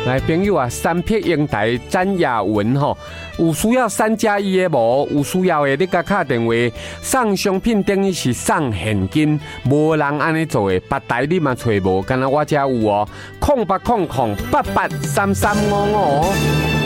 来朋友啊，三匹英台詹雅文吼，有需要3+1的无？有需要的你甲打电话，送商品等于是送现金，无人安尼做的，别台你嘛找无，敢若我遮有哦，0800883355。